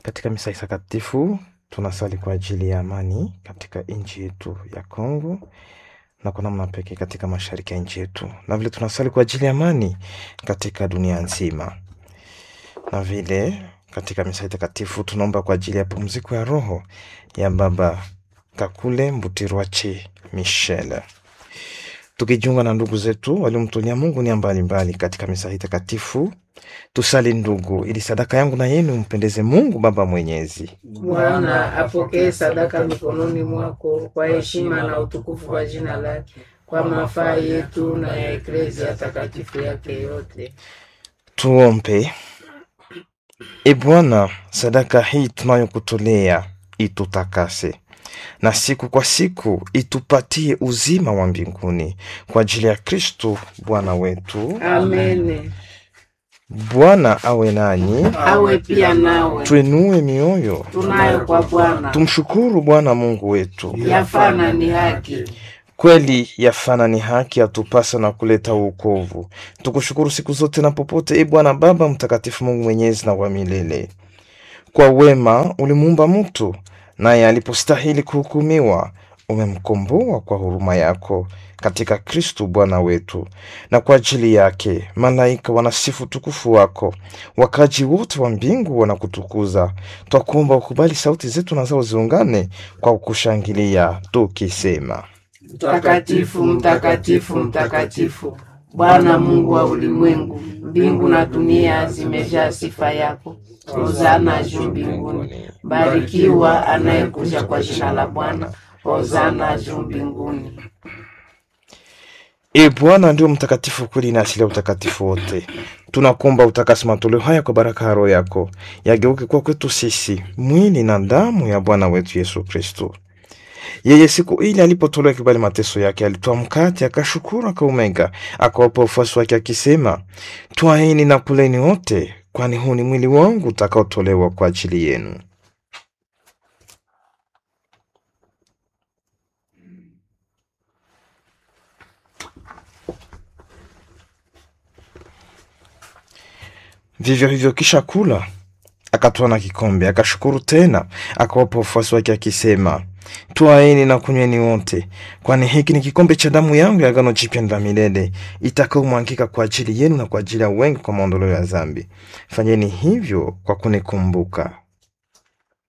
Katika misa takatifu tunasali kwa ajili ya amani katika nchi yetu ya Kongo na kwa namna pekee katika mashariki ya nchi yetu, na vile tunasali kwa ajili ya amani katika dunia nzima. Na vile katika misa takatifu tunaomba kwa ajili ya pumziko ya roho ya Baba Kakule Mbutirwachi Michel, tukijiunga na ndugu zetu waliomtolea Mungu nia mbalimbali katika misa hii takatifu. Tusali ndugu, ili sadaka yangu na yenu mpendeze Mungu Baba Mwenyezi. Bwana apokee sadaka mikononi mwako kwa heshima na utukufu wa jina lake, kwa mafaa yetu na ya Eklezia takatifu yake yote. Tuombe. E Bwana, sadaka hii tunayokutolea itutakase, na siku kwa siku itupatie uzima wa mbinguni, kwa ajili ya Kristo Bwana wetu. Amen. Bwana awe nanyi, Awe pia nawe. tuinue mioyo, Tunayo kwa Bwana. tumshukuru Bwana Mungu wetu. Yafana ni haki. Kweli yafana ni haki, atupasa na kuleta wokovu. Tukushukuru siku zote na popote, e Bwana Baba mtakatifu, Mungu mwenyezi na wa milele. Kwa wema ulimuumba mtu, naye alipostahili kuhukumiwa umemkomboa kwa huruma yako katika Kristo Bwana wetu. Na kwa ajili yake malaika wanasifu tukufu wako, wakaji wote wa mbingu wanakutukuza. Twakuomba ukubali sauti zetu na zao ziungane kwa kushangilia tukisema: Mtakatifu, mtakatifu, mtakatifu, Bwana Mungu wa ulimwengu, mbingu na dunia zimejaa sifa yako. Hosana juu mbinguni. Barikiwa anayekuja kwa jina la Bwana. Hosana juu mbinguni. E Bwana ndio mtakatifu kweli na asili ya utakatifu wote. Tunakuomba utakase matoleo haya kwa baraka ya Roho yako, yageuke kwa kwetu sisi mwili na damu ya Bwana wetu Yesu Kristo. Yeye siku ile alipotolewa kibali mateso yake, alitoa mkate, akashukuru, akaumega, akawapa wafuasi wake akisema: twaeni na kuleni wote, kwani huu ni mwili wangu utakaotolewa kwa ajili yenu. Vivyo hivyo kisha kula, akatwaa na kikombe, akashukuru tena, akawapa wafuasi wake akisema: twaeni na kunyweni wote, kwani hiki ni kikombe cha damu yangu ya agano jipya la milele, itakaomwagika kwa ajili yenu na kwa ajili ya wengi kwa maondoleo ya dhambi. Fanyeni hivyo kwa kunikumbuka.